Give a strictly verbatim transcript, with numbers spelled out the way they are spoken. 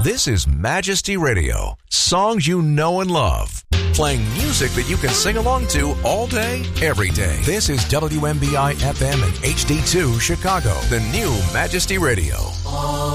This is Majesty Radio. Songs you know and love. Playing music that you can sing along to all day, every day. This is W M B I F M and H D two Chicago, the new Majesty Radio.